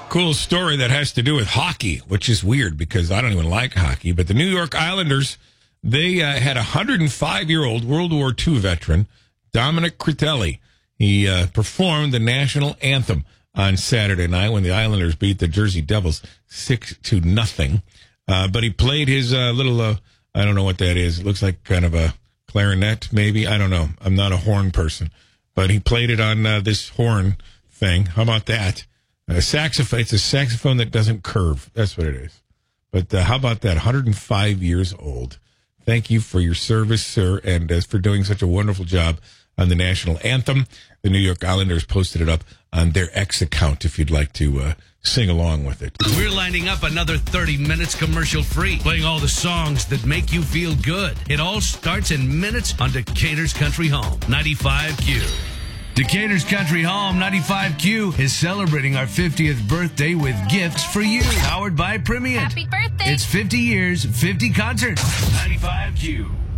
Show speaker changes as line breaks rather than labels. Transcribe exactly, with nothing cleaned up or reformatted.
cool story that has to do with hockey, which is weird because I don't even like hockey. But the New York Islanders, they uh, had a one hundred five-year-old World War Two veteran, Dominic Critelli. He uh, performed the national anthem on Saturday night when the Islanders beat the Jersey Devils six to nothing. Uh, but he played his uh, little, uh, I don't know what that is. It looks like kind of a clarinet, maybe. I don't know. I'm not a horn person. But he played it on uh, this horn thing. How about that? A saxophone. It's a saxophone that doesn't curve. That's what it is. But uh, how about that? one hundred five years old. Thank you for your service, sir, and uh, for doing such a wonderful job on the national anthem. The New York Islanders posted it up on their X account if you'd like to uh, sing along with it.
We're lining up another thirty minutes commercial free, playing all the songs that make you feel good. It all starts in minutes on Decatur's Country Home, ninety-five Q. Decatur's Country Home, ninety-five Q, is celebrating our fiftieth birthday with gifts for you. Powered by Primient.
Happy birthday.
It's fifty years, fifty concerts. ninety-five Q.